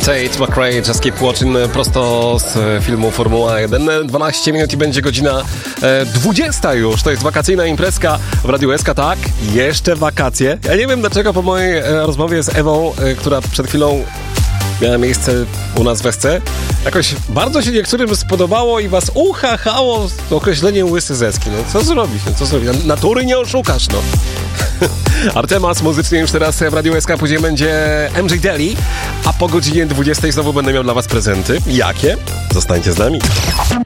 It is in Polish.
Tate McRae, Just Keep Watching, prosto z filmu Formuła 1. 12 minut i będzie godzina 20 już. To jest wakacyjna imprezka w Radiu SK, tak? Jeszcze wakacje. Ja nie wiem dlaczego po mojej rozmowie z Ewą, która przed chwilą miała miejsce u nas w SC, jakoś bardzo się niektórym spodobało i was uchachało określenie łysy zeski. No co zrobić? No co zrobić? Natury nie oszukasz, no. Artemas muzycznie już teraz w Radiu SK, później będzie MJ Daly, a po godzinie 20 znowu będę miał dla was prezenty. Jakie? Zostańcie z nami.